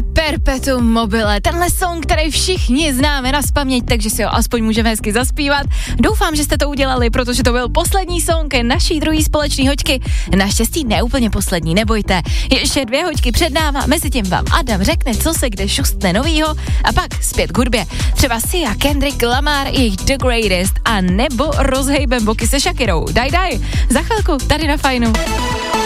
Perpetuum mobile, tenhle song, který všichni známe nazpaměť, takže si ho aspoň můžeme hezky zaspívat. Doufám, že jste to udělali, protože to byl poslední song naší druhé společné hoďky. Naštěstí neúplně poslední, nebojte. Ještě 2 hoďky před náma, mezi tím vám Adam řekne, co se kde šustne novýho a pak zpět k hudbě. Třeba Sia, Kendrick Lamar, jejich The Greatest a nebo rozhejbem boky se Shakirou. Daj, za chvilku tady na Fajnu.